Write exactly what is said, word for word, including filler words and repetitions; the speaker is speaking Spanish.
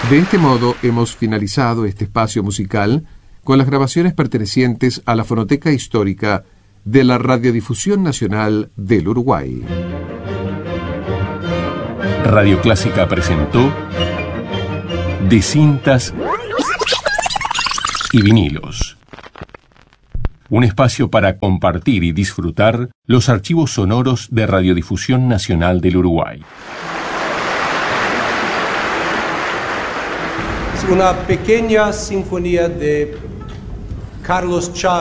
De este modo hemos finalizado este espacio musical con las grabaciones pertenecientes a la Fonoteca Histórica de la Radiodifusión Nacional del Uruguay. Radio Clásica presentó De cintas y vinilos. Un espacio para compartir y disfrutar los archivos sonoros de Radiodifusión Nacional del Uruguay. Una pequeña sinfonía de Carlos Chávez.